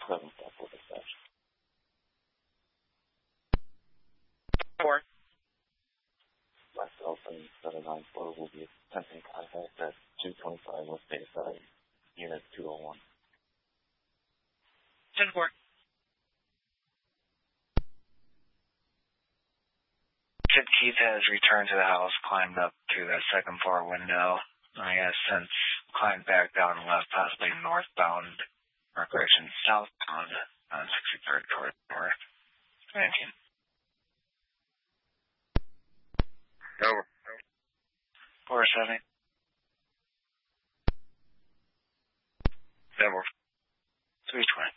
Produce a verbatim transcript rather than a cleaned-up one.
seven four four dispatch. Four. Myself and seven nine four will be attempting contact at two twenty-five West Bayside, Unit two oh one. ten four. Kid Keith has returned to the house, climbed up to the second floor window. I guess since climbed back down and left, possibly northbound, or correction, southbound on sixty-third toward north. nineteen. Over. four seven. Over. three twenty.